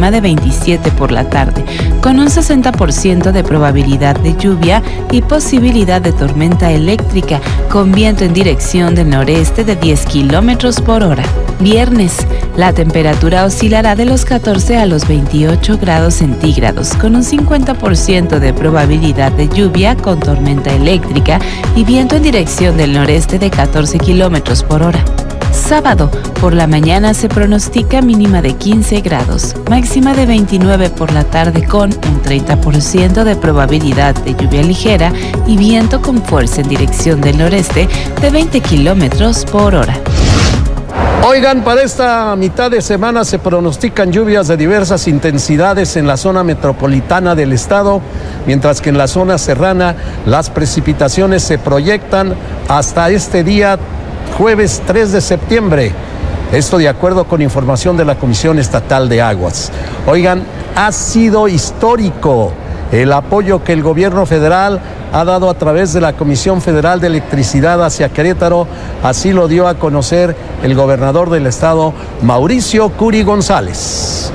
máxima de 27 por la tarde, con un 60% de probabilidad de lluvia y posibilidad de tormenta eléctrica, con viento en dirección del noreste de 10 kilómetros por hora. Viernes, la temperatura oscilará de los 14 a los 28 grados centígrados, con un 50% de probabilidad de lluvia con tormenta eléctrica y viento en dirección del noreste de 14 kilómetros por hora. Sábado, por la mañana se pronostica mínima de 15 grados, máxima de 29 por la tarde con un 30% de probabilidad de lluvia ligera y viento con fuerza en dirección del noreste de 20 kilómetros por hora. Oigan, para esta mitad de semana se pronostican lluvias de diversas intensidades en la zona metropolitana del estado, mientras que en la zona serrana las precipitaciones se proyectan hasta este día jueves 3 de septiembre. Esto de acuerdo con información de la Comisión Estatal de Aguas. Oigan, ha sido histórico el apoyo que el gobierno federal ha dado a través de la Comisión Federal de Electricidad hacia Querétaro. Así lo dio a conocer el gobernador del estado, Mauricio Curi González.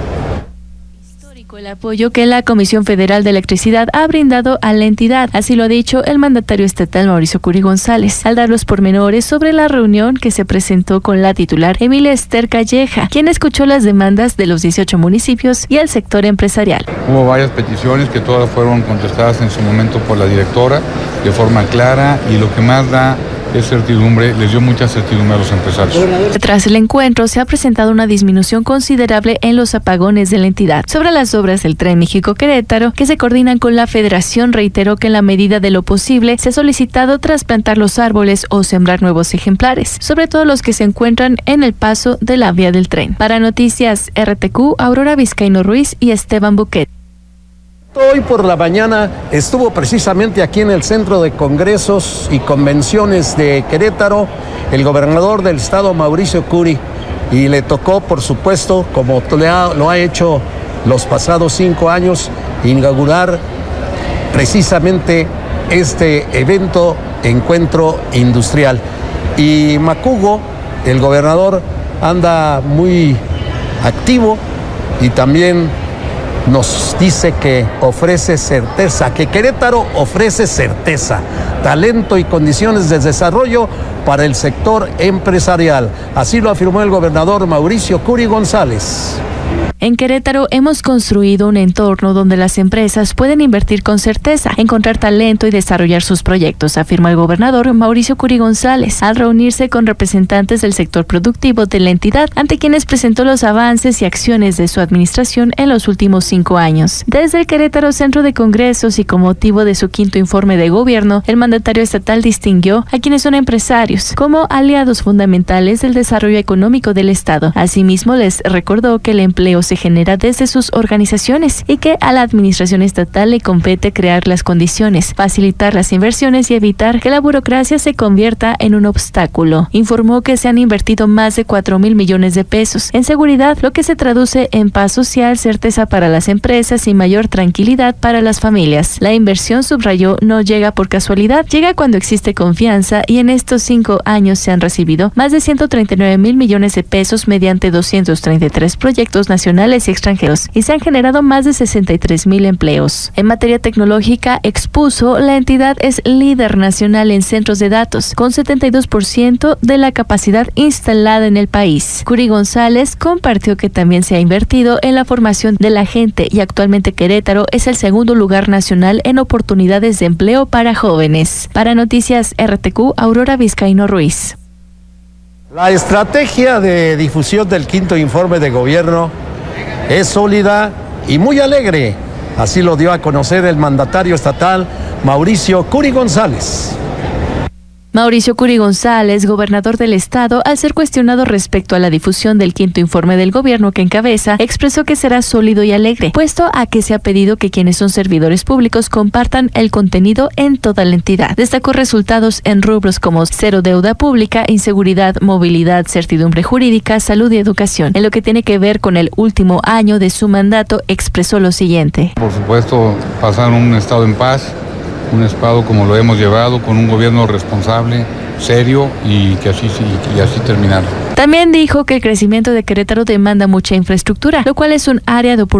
El apoyo que la Comisión Federal de Electricidad ha brindado a la entidad, así lo ha dicho el mandatario estatal Mauricio Curi González, al dar los pormenores sobre la reunión que se presentó con la titular Emilia Esther Calleja, quien escuchó las demandas de los 18 municipios y el sector empresarial. Hubo varias peticiones que todas fueron contestadas en su momento por la directora de forma clara, y lo que más da es certidumbre, les dio mucha certidumbre a los empresarios. Tras el encuentro se ha presentado una disminución considerable en los apagones de la entidad. Sobre las obras del Tren México-Querétaro, que se coordinan con la Federación, reiteró que en la medida de lo posible se ha solicitado trasplantar los árboles o sembrar nuevos ejemplares, sobre todo los que se encuentran en el paso de la vía del tren. Para Noticias RTQ, Aurora Vizcaíno Ruiz y Esteban Buquet. Hoy por la mañana estuvo precisamente aquí en el Centro de Congresos y Convenciones de Querétaro el gobernador del estado, Mauricio Curi, y le tocó, por supuesto, como lo ha hecho los pasados 5 años, inaugurar precisamente este evento, encuentro industrial. Y Macugo, el gobernador, anda muy activo y también nos dice que ofrece certeza, que Querétaro ofrece certeza, talento y condiciones de desarrollo para el sector empresarial. Así lo afirmó el gobernador Mauricio Curi González. En Querétaro hemos construido un entorno donde las empresas pueden invertir con certeza, encontrar talento y desarrollar sus proyectos, afirma el gobernador Mauricio Curi González, al reunirse con representantes del sector productivo de la entidad, ante quienes presentó los avances y acciones de su administración en los últimos 5 años. Desde el Querétaro Centro de Congresos y con motivo de su 5º informe de gobierno, el mandatario estatal distinguió a quienes son empresarios como aliados fundamentales del desarrollo económico del estado. Asimismo, les recordó que el empleo se genera desde sus organizaciones y que a la administración estatal le compete crear las condiciones, facilitar las inversiones y evitar que la burocracia se convierta en un obstáculo. Informó que se han invertido más de 4,000 millones de pesos en seguridad, lo que se traduce en paz social, certeza para las empresas y mayor tranquilidad para las familias. La inversión, subrayó, no llega por casualidad, llega cuando existe confianza, y en estos 5 años se han recibido más de 139,000 millones de pesos mediante 233 proyectos nacionales y extranjeros, y se han generado más de 63,000 empleos. En materia tecnológica, expuso, la entidad es líder nacional en centros de datos, con 72% de la capacidad instalada en el país. Curi González compartió que también se ha invertido en la formación de la gente, y actualmente Querétaro es el 2º lugar nacional en oportunidades de empleo para jóvenes. Para Noticias RTQ, Aurora Vizcaíno Ruiz. La estrategia de difusión del 5º informe de gobierno es sólida y muy alegre. Así lo dio a conocer el mandatario estatal, Mauricio Curi González. Mauricio Curi González, gobernador del estado, al ser cuestionado respecto a la difusión del 5º informe del gobierno que encabeza, expresó que será sólido y alegre, puesto a que se ha pedido que quienes son servidores públicos compartan el contenido en toda la entidad. Destacó resultados en rubros como cero deuda pública, inseguridad, movilidad, certidumbre jurídica, salud y educación. En lo que tiene que ver con el último año de su mandato, expresó lo siguiente. Por supuesto, pasar un estado en paz, un estado como lo hemos llevado, con un gobierno responsable, serio, y que así terminar. También dijo que el crecimiento de Querétaro demanda mucha infraestructura, lo cual es un área de oportunidad